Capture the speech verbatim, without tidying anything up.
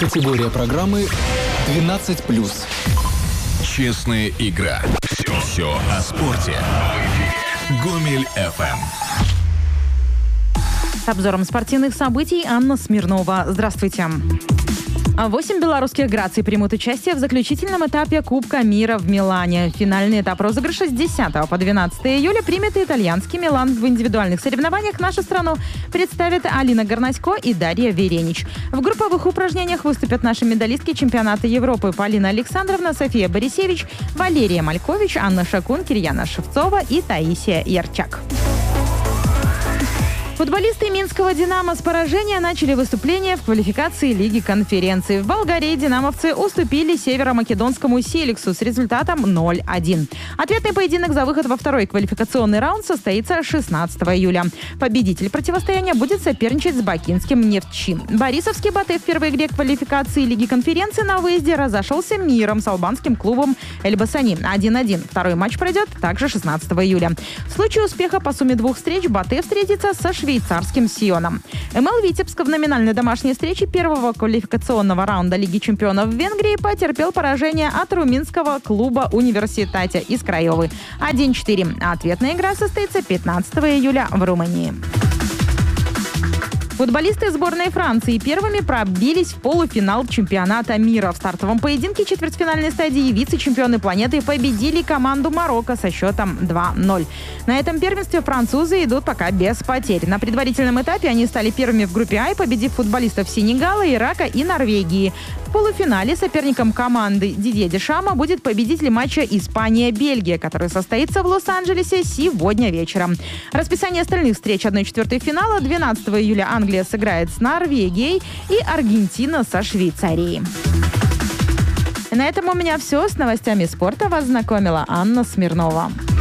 Категория программы двенадцать плюс. Честная игра. Все, все о спорте. Гомель эф эм. С обзором спортивных событий Анна Смирнова. Здравствуйте. Восемь белорусских граций примут участие в заключительном этапе Кубка мира в Милане. Финальный этап розыгрыша с десятого по двенадцатое июля примет итальянский Милан. В индивидуальных соревнованиях нашу страну представят Алина Горнасько и Дарья Веренич. В групповых упражнениях выступят наши медалистки чемпионата Европы Полина Александровна, София Борисевич, Валерия Малькович, Анна Шакун, Кирьяна Шевцова и Таисия Ярчак. Футболисты минского «Динамо» с поражения начали выступление в квалификации Лиги конференции. В Болгарии динамовцы уступили северомакедонскому «Селиксу» с результатом ноль один. Ответный поединок за выход во второй квалификационный раунд состоится шестнадцатого июля. Победитель противостояния будет соперничать с бакинским «Нефтчи». Борисовский «Батэ» в первой игре квалификации Лиги конференции на выезде разошелся миром с албанским клубом «Эльбасани» один один. Второй матч пройдет также шестнадцатого июля. В случае успеха по сумме двух встреч «Батэ» встретится со швейцарским «Сионом». эм эл Витебск в номинальной домашней встрече первого квалификационного раунда Лиги чемпионов в Венгрии потерпел поражение от румынского клуба «Университатя» из Краевы один четыре. Ответная игра состоится пятнадцатого июля в Румынии. Футболисты сборной Франции первыми пробились в полуфинал чемпионата мира. В стартовом поединке четвертьфинальной стадии вице-чемпионы планеты победили команду Марокко со счетом два ноль. На этом первенстве французы идут пока без потерь. На предварительном этапе они стали первыми в группе А, победив футболистов Сенегала, Ирака и Норвегии. В полуфинале соперником команды Дидье Дешама будет победитель матча Испания-Бельгия, который состоится в Лос-Анджелесе сегодня вечером. Расписание остальных встреч одна четвертая финала: двенадцатого июля Англия сыграет с Норвегией и Аргентина со Швейцарией. На этом у меня все. С новостями спорта вас знакомила Анна Смирнова.